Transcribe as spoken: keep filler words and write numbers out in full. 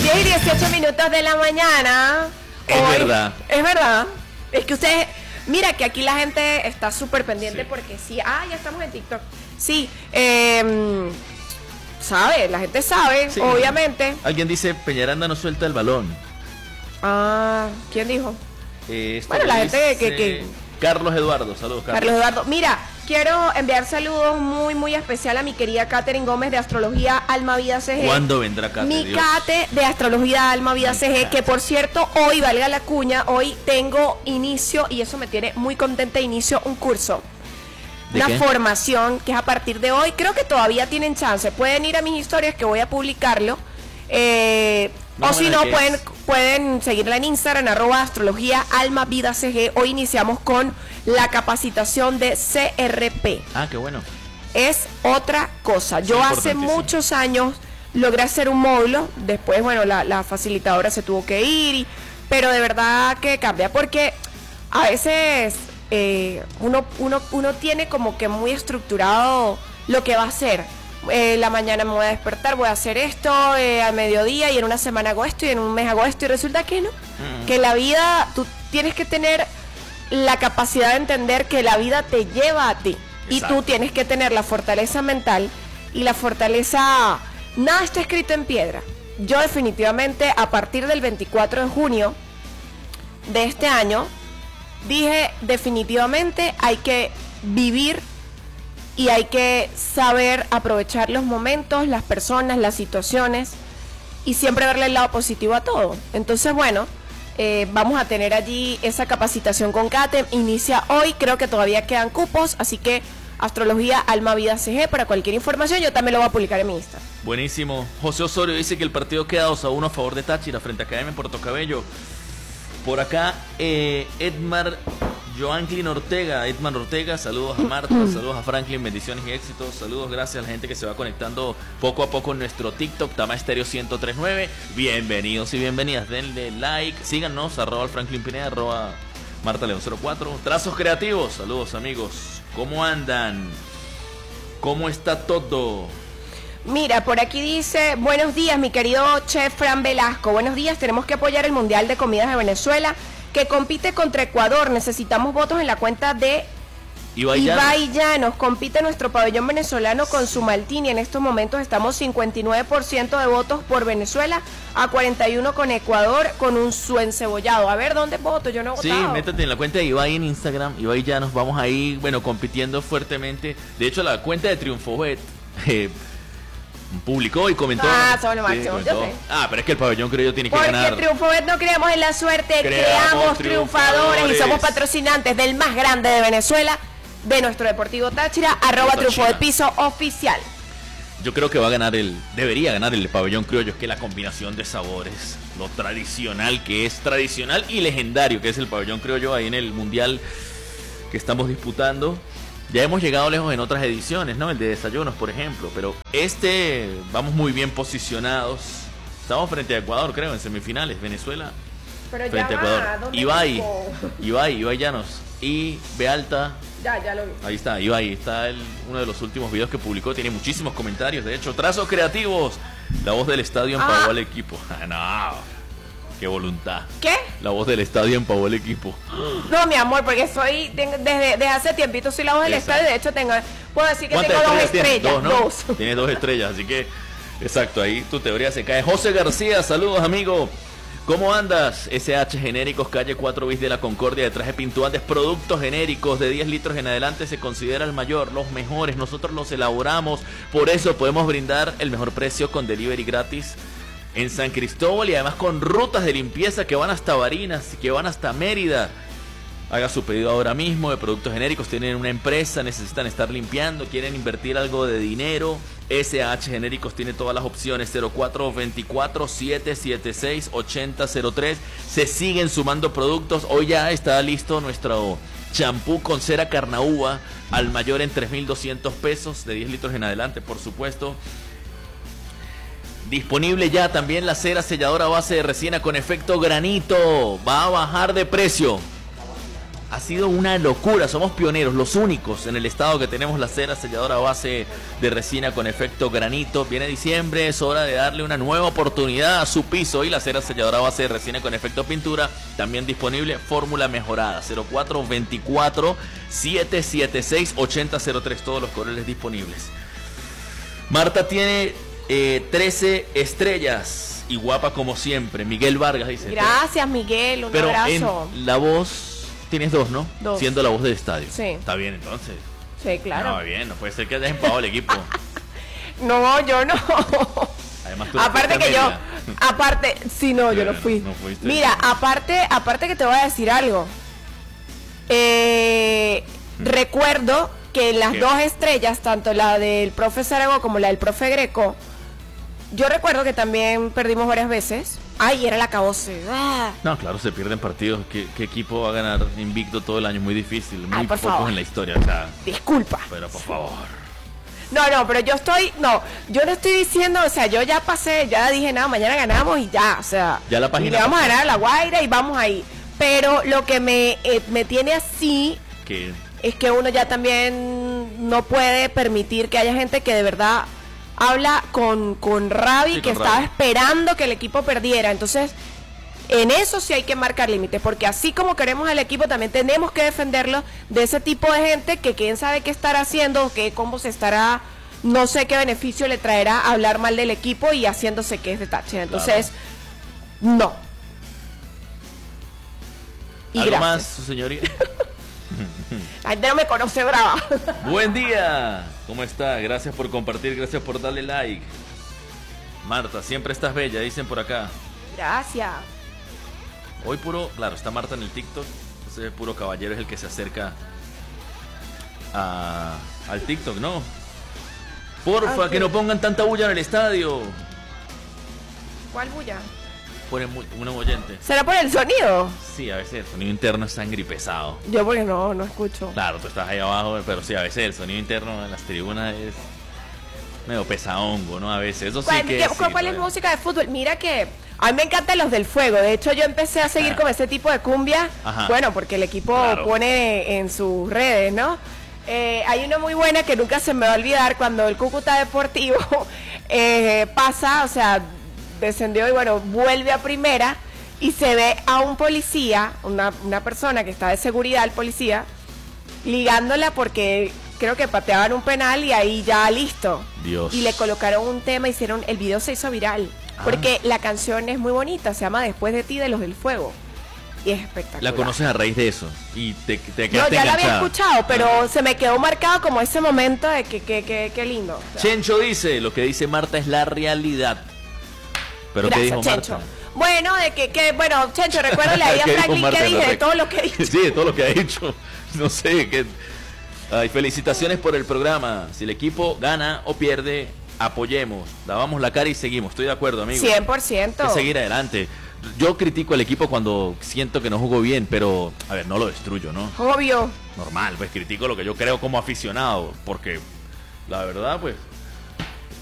diez y dieciocho minutos de la mañana. Es Hoy, verdad. Es verdad. Es que ustedes... Mira que aquí la gente está súper pendiente Sí. porque sí. Ah, ya estamos en TikTok. Sí. Eh, sabe, la gente sabe, Sí. obviamente. Alguien dice, Peñaranda no suelta el balón. Ah, ¿quién dijo? Eh, esto Bueno, la gente dice que- que- Carlos Eduardo, saludos Carlos. Carlos Eduardo. Mira, quiero enviar saludos muy, muy especial a mi querida Katherine Gómez de Astrología Alma Vida C G. ¿Cuándo vendrá Kate? Mi Dios? Kate de Astrología Alma Vida Mi C G, Kate. que por cierto, hoy, valga la cuña, hoy tengo inicio, y eso me tiene muy contenta, inicio un curso. ¿De Una qué? formación que es a partir de hoy. Creo que todavía tienen chance. Pueden ir a mis historias que voy a publicarlo. Eh, Más o o si menos no, que pueden, es. pueden seguirla en Instagram, arroba astrología alma vida C G. Hoy iniciamos con la capacitación de C R P. Ah, qué bueno. Es otra cosa. Yo Sí, hace importantísimo. muchos años logré hacer un módulo. Después, bueno, la, la facilitadora se tuvo que ir. y- pero de verdad que cambia. Porque a veces eh, uno, uno, uno tiene como que muy estructurado lo que va a hacer. Eh, la mañana me voy a despertar, voy a hacer esto, eh, al mediodía, y en una semana hago esto, y en un mes hago esto, y resulta que no. Mm. Que la vida, tú tienes que tener la capacidad de entender que la vida te lleva a ti. Y Exacto. tú tienes que tener la fortaleza mental y la fortaleza... Nada está escrito en piedra. Yo definitivamente, a partir del veinticuatro de junio de este año, dije definitivamente hay que vivir y hay que saber aprovechar los momentos, las personas, las situaciones, y siempre verle el lado positivo a todo. Entonces, bueno, eh, vamos a tener allí esa capacitación con Kate. Inicia hoy, creo que todavía quedan cupos, así que Astrología Alma Vida C G, para cualquier información yo también lo voy a publicar en mi Insta. Buenísimo. José Osorio dice que el partido queda dos a uno a favor de Táchira frente a Academia Puerto Cabello. Por acá, eh, Edmar Joanklin Ortega. Edmar Ortega, saludos a Marta, saludos a Franklin, bendiciones y éxitos. Saludos, gracias a la gente que se va conectando poco a poco en nuestro TikTok, Tama Estéreo ciento tres punto nueve. Bienvenidos y bienvenidas, denle like, síganos, arroba al Franklin Pineda, arroba Marta León cero cuatro. Trazos Creativos, saludos amigos. ¿Cómo andan? ¿Cómo está todo? Mira, por aquí dice, buenos días mi querido chef Fran Velasco, buenos días, tenemos que apoyar el Mundial de Comidas de Venezuela que compite contra Ecuador, necesitamos votos en la cuenta de Ibai Llanos. Ibai Llanos, compite nuestro pabellón venezolano con su Maltini, en estos momentos estamos cincuenta y nueve por ciento de votos por Venezuela, a cuarenta y uno con Ecuador, con un su encebollado. A ver, ¿dónde voto? Yo no he Sí, votado. métete en la cuenta de Ibai en Instagram, Ibai ya nos vamos ahí, bueno, compitiendo fuertemente. De hecho, la cuenta de Triunfobet eh, publicó y comentó. Ah, somos lo Sí, máximo, comentó. yo sé. Ah, pero es que el pabellón creo yo tiene que Porque ganar. Triunfobet no creemos en la suerte, Creamos creamos triunfadores, triunfadores. y somos patrocinantes del más grande de Venezuela, de nuestro Deportivo Táchira, arroba Táchira. Triunfobet Piso Oficial. Yo creo que va a ganar el, debería ganar el pabellón criollo, es que la combinación de sabores, lo tradicional que es, tradicional y legendario que es el pabellón criollo ahí en el mundial que estamos disputando. Ya hemos llegado lejos en otras ediciones, ¿no? El de desayunos, por ejemplo, pero este vamos muy bien posicionados. Estamos frente a Ecuador, creo, en semifinales, Venezuela Pero frente a ya Ecuador. va, ¿dónde Ibai, quedó? Ibai, Ibai Llanos y Bealta. Ya, ya lo vi. Ahí está, Ibai, está el, uno de los últimos videos que publicó, tiene muchísimos comentarios, de hecho, Trazos Creativos, la voz del estadio empavó Ah. al equipo. Ah, no, qué voluntad. ¿Qué? La voz del estadio empavó al equipo. No, mi amor, porque soy, tengo- desde, desde hace tiempito soy la voz del Exacto. estadio, de hecho tengo, puedo decir que ¿Cuántas tengo dos estrellas tienes? estrellas, Dos, ¿no? dos. Tienes dos estrellas, así que, exacto, ahí tu teoría se cae. José García, saludos amigo. ¿Cómo andas? S H Genéricos, calle cuatro bis de la Concordia, de traje Pintuantes, productos genéricos de diez litros en adelante se considera el mayor, los mejores, nosotros los elaboramos, por eso podemos brindar el mejor precio con delivery gratis en San Cristóbal y además con rutas de limpieza que van hasta Barinas, que van hasta Mérida. Haga su pedido ahora mismo de productos genéricos, tienen una empresa, necesitan estar limpiando, quieren invertir algo de dinero. S H Genéricos tiene todas las opciones. Cero cuatro veinticuatro, siete setenta y seis, ochenta cero tres. Se siguen sumando productos. Hoy ya está listo nuestro champú con cera carnaúba al mayor en tres mil doscientos pesos, de diez litros en adelante, por supuesto. Disponible ya también la cera selladora a base de resina con efecto granito. Va a bajar de precio. Ha sido una locura, somos pioneros, los únicos en el estado que tenemos la cera selladora a base de resina con efecto granito. Viene diciembre, es hora de darle una nueva oportunidad a su piso y la cera selladora a base de resina con efecto pintura, también disponible, fórmula mejorada, cero cuatro veinticuatro, siete siete seis, ochenta cero tres, todos los colores disponibles. Marta tiene eh, trece estrellas. Y guapa como siempre, Miguel Vargas dice. Gracias, Miguel, un pero abrazo. En la voz tienes dos, ¿no? Dos. Siendo la voz del estadio. Sí. Está bien, entonces. Sí, claro. No, bien, no puede ser que hayas empavado el equipo. No, yo no. Además, tú aparte que yo, aparte, sí, no, yo no fui. No fuiste. Mira, aparte, aparte que te voy a decir algo. Eh, Hmm. Recuerdo que las ¿Qué? dos estrellas, tanto la del profe Zarago como la del profe Greco, yo recuerdo que también perdimos varias veces. Ay, era la cabose. Ah. No, claro, se pierden partidos. ¿Qué, qué equipo va a ganar invicto todo el año? Muy difícil, muy Ay, por pocos favor. en la historia. O sea, Disculpa. pero por favor. No, no, pero yo estoy, no, yo no estoy diciendo, o sea, yo ya pasé, ya dije, nada, mañana ganamos y ya, o sea, Ya la página y le vamos a pasó. ganar a la Guaira y vamos ahí. Pero lo que me, eh, me tiene así Que es que uno ya también no puede permitir que haya gente que de verdad habla con, con rabia Sí, y que con estaba rabia. esperando que el equipo perdiera. Entonces, en eso sí hay que marcar límites, porque así como queremos al equipo, también tenemos que defenderlo de ese tipo de gente que quién sabe qué estará haciendo, que cómo se estará, no sé qué beneficio le traerá hablar mal del equipo y haciéndose que es de Táchira. Entonces, no. Y ¿algo gracias. más, su señoría? La gente no me conoce brava. Buen día, ¿cómo está? Gracias por compartir, gracias por darle like. Marta, siempre estás bella, dicen por acá. Gracias. Hoy puro, claro, está Marta en el TikTok, entonces puro caballero es el que se acerca a, al TikTok, ¿no? Porfa, Ah, que sí. no pongan tanta bulla en el estadio. ¿Cuál bulla? Ponen mu- un oyente. ¿Será por el sonido? Sí, a veces el sonido interno es sangre y pesado. Yo porque no, no escucho. Claro, tú estás ahí abajo, pero sí, a veces el sonido interno en las tribunas es medio pesadongo, ¿no? A veces, eso sí ¿Cuál, que qué- sí, cuál es ¿no? música de fútbol? Mira que a mí me encantan los del fuego. De hecho, yo empecé a seguir Ajá. con ese tipo de cumbia. Ajá. Bueno, porque el equipo Claro. pone en sus redes, ¿no? Eh, hay una muy buena que nunca se me va a olvidar cuando el Cúcuta Deportivo eh, pasa, o sea, descendió y bueno, vuelve a primera y se ve a un policía, una, una persona que está de seguridad, el policía, ligándola porque creo que pateaban un penal y ahí ya listo. Dios. Y le colocaron un tema, hicieron, el video se hizo viral. Ah. Porque la canción es muy bonita, se llama Después de ti de Los del Fuego. Y es espectacular. La conoces a raíz de eso y te, te No, quedaste ya la había enganchada. escuchado, pero Ah. se me quedó marcado como ese momento de que, que, que, que lindo. O sea, Chencho dice, lo que dice Marta es la realidad. Pero ¿qué gracias, dijo Chencho. Marta? Bueno, de que, que bueno, Chencho, recuérdale ahí a ¿Qué dijo Franklin Marta que en la dije, de recta? todo lo que he dicho. Sí, de todo lo que ha dicho. No sé, que... Ay, felicitaciones por el programa. Si el equipo gana o pierde, apoyemos. Lavamos la cara y seguimos. Estoy de acuerdo, amigo. cien por ciento. Hay que seguir adelante. Yo critico al equipo cuando siento que no jugó bien, pero, a ver, no lo destruyo, ¿no? Obvio. Normal, pues critico lo que yo creo como aficionado, porque la verdad, pues,